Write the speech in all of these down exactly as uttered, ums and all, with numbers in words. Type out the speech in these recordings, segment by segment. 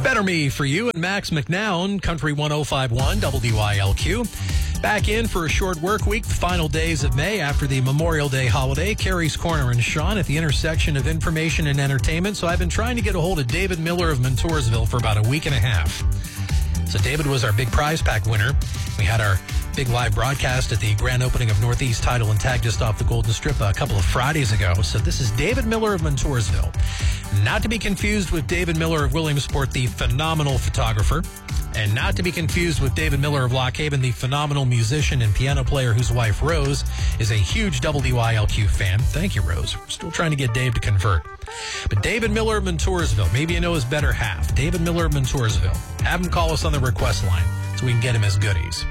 Better Me for You and Max McNown, Country one oh five point one, W I L Q. Back in for a short work week, the final days of May after the Memorial Day holiday. Carrie's Corner and Sean at the intersection of information and entertainment. So I've been trying to get a hold of David Miller of Montoursville for about a week and a half. So David was our big prize pack winner. We had our big live broadcast at the grand opening of Northeast Title and Tag just off the Golden Strip a couple of Fridays ago. So this is David Miller of Montoursville. Not to be confused with David Miller of Williamsport, the phenomenal photographer. And not to be confused with David Miller of Lock Haven, the phenomenal musician and piano player whose wife, Rose, is a huge W I L Q fan. Thank you, Rose. We're still trying to get Dave to convert. But David Miller of Montoursville, maybe you know his better half. David Miller of Montoursville. Have him call us on the request line so we can get him his goodies.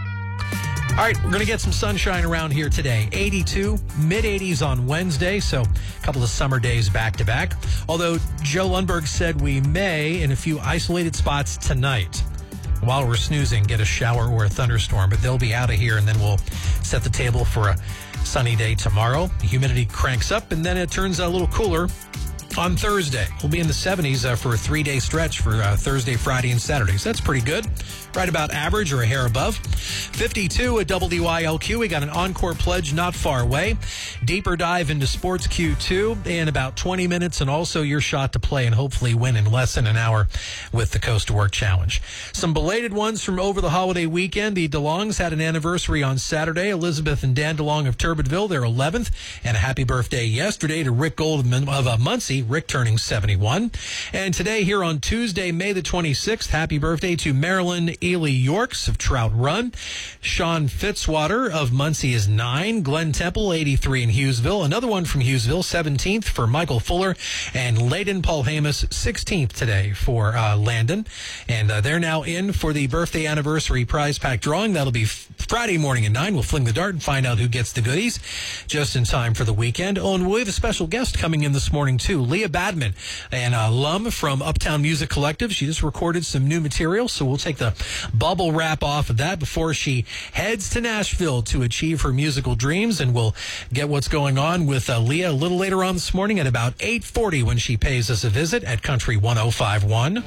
All right, we're going to get some sunshine around here today. eighty-two, mid eighties on Wednesday, so a couple of summer days back-to-back. Although Joe Lundberg said we may, in a few isolated spots tonight, while we're snoozing, get a shower or a thunderstorm. But they'll be out of here, and then we'll set the table for a sunny day tomorrow. The humidity cranks up, and then it turns a little cooler on Thursday. We'll be in the seventies uh, for a three-day stretch for uh, Thursday, Friday, and Saturday. So that's pretty good. Right about average or a hair above. fifty-two at W I L Q. We got an encore pledge not far away. Deeper dive into Sports Q two in about twenty minutes, and also your shot to play and hopefully win in less than an hour with the Coast to Work Challenge. Some belated ones from over the holiday weekend. The DeLongs had an anniversary on Saturday. Elizabeth and Dan DeLong of Turbitville, their eleventh. And a happy birthday yesterday to Rick Goldman of uh, Muncie. Rick turning seventy-one. And today here on Tuesday, May the twenty-sixth, happy birthday to Marilyn Ely Yorks of Trout Run. Sean Fitzwater of Muncie is nine. Glenn Temple, eighty-three in Hughesville. Another one from Hughesville, seventeenth for Michael Fuller. And Layden Paul Hamus, sixteenth today for uh, Landon. And uh, they're now in for the birthday anniversary prize pack drawing. That'll be Friday morning at nine. We'll fling the dart and find out who gets the goodies just in time for the weekend. Oh, and we have a special guest coming in this morning, too. Leah Badman, an alum from Uptown Music Collective. She just recorded some new material, so we'll take the bubble wrap off of that before she heads to Nashville to achieve her musical dreams. And we'll get what's going on with uh, Leah a little later on this morning at about eight forty when she pays us a visit at Country one oh five point one.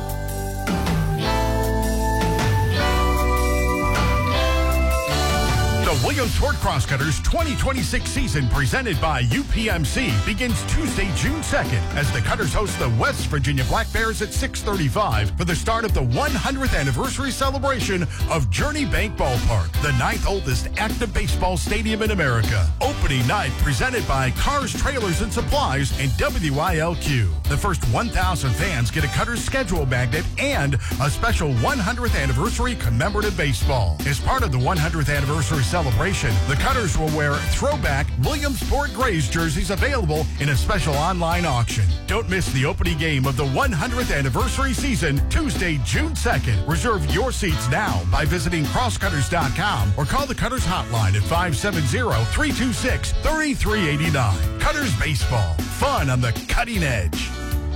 The Williamsport Crosscutters twenty twenty-six season presented by U P M C begins Tuesday, June second as the Cutters host the West Virginia Black Bears at six thirty-five for the start of the one hundredth anniversary celebration of Journey Bank Ballpark, the ninth oldest active baseball stadium in America. Opening night presented by Cars, Trailers, and Supplies and W I L Q. The first one thousand fans get a Cutters schedule magnet and a special one hundredth anniversary commemorative baseball. As part of the one hundredth anniversary celebration, Celebration, the Cutters will wear throwback Williamsport Grays jerseys available in a special online auction. Don't miss the opening game of the one hundredth anniversary season, Tuesday, June second. Reserve your seats now by visiting crosscutters dot com or call the Cutters hotline at five seven zero, three two six, three three eight nine. Cutters Baseball, fun on the cutting edge.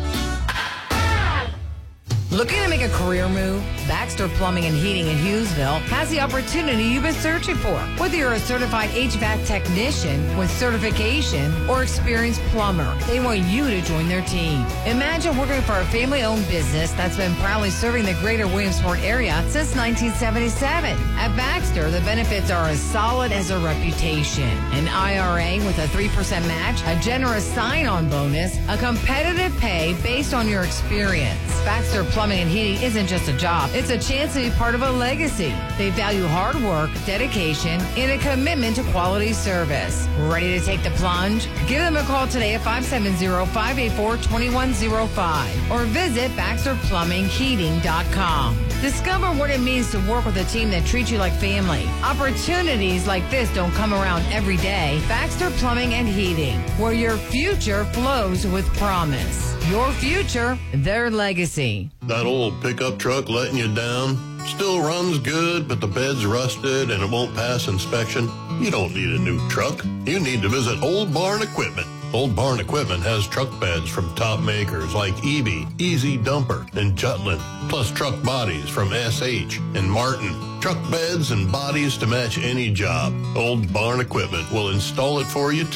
Looking to make a career move? Baxter Plumbing and Heating in Hughesville has the opportunity you've been searching for. Whether you're a certified H V A C technician with certification or experienced plumber, they want you to join their team. Imagine working for a family-owned business that's been proudly serving the greater Williamsport area since nineteen seventy-seven. At Baxter, the benefits are as solid as a reputation. An I R A with a three percent match, a generous sign-on bonus, a competitive pay based on your experience. Baxter Plumbing and Heating isn't just a job. It's a chance to be part of a legacy. They value hard work, dedication, and a commitment to quality service. Ready to take the plunge? Give them a call today at five seven zero, five eight four, two one zero five or visit baxter plumbing heating dot com. Discover what it means to work with a team that treats you like family. Opportunities like this don't come around every day. Baxter Plumbing and Heating, where your future flows with promise. Your future, their legacy. That old pickup truck letting you down? Still runs good, but the bed's rusted and it won't pass inspection? You don't need a new truck. You need to visit Old Barn Equipment. Old Barn Equipment has truck beds from top makers like E B, Easy Dumper, and Jutland, plus truck bodies from S H and Martin. Truck beds and bodies to match any job. Old Barn Equipment will install it for you, too.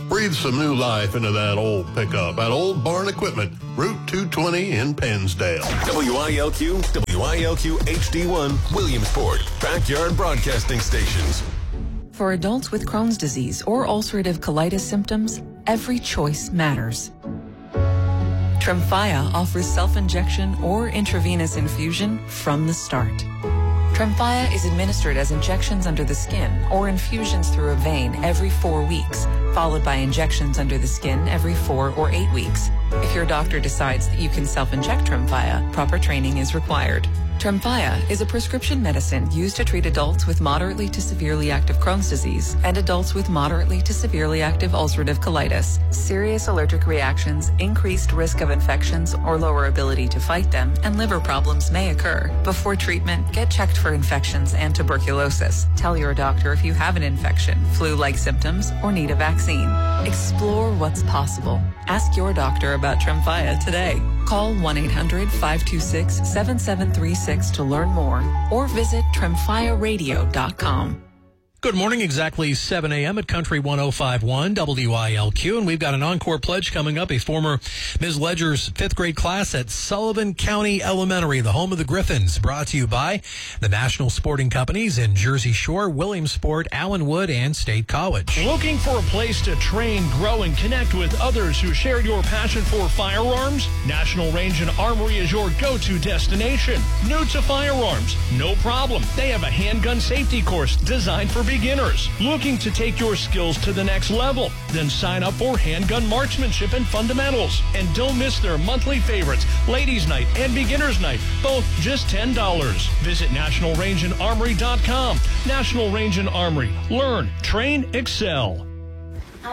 Breathe some new life into that old pickup at Old Barn Equipment, Route two twenty in Pennsdale. W I L Q, W I L Q H D one, Williamsport, Backyard Broadcasting Stations. For adults with Crohn's disease or ulcerative colitis symptoms, every choice matters. Tremfya offers self-injection or intravenous infusion from the start. Tremfya is administered as injections under the skin or infusions through a vein every four weeks, followed by injections under the skin every four or eight weeks. If your doctor decides that you can self-inject Tremfya, proper training is required. Tremfya is a prescription medicine used to treat adults with moderately to severely active Crohn's disease and adults with moderately to severely active ulcerative colitis. Serious allergic reactions, increased risk of infections or lower ability to fight them, and liver problems may occur. Before treatment, get checked for infections and tuberculosis. Tell your doctor if you have an infection, flu-like symptoms, or need a vaccine. Explore what's possible. Ask your doctor about Tremfya today. Call one eight hundred, five two six, seven seven three six to learn more or visit tremfya radio dot com. Good morning, exactly seven a.m. at Country one oh five point one W I L Q, and we've got an encore pledge coming up, a former Miz Ledger's fifth grade class at Sullivan County Elementary, the home of the Griffins, brought to you by the National Sporting Companies in Jersey Shore, Williamsport, Allenwood, and State College. Looking for a place to train, grow, and connect with others who share your passion for firearms? National Range and Armory is your go-to destination. New to firearms? No problem. They have a handgun safety course designed for beginners. Looking to take your skills to the next level? Then sign up for Handgun Marksmanship and Fundamentals. And don't miss their monthly favorites, Ladies Night and Beginner's Night, both just ten dollars. Visit national range and armory dot com. National Range and Armory. Learn, train, excel.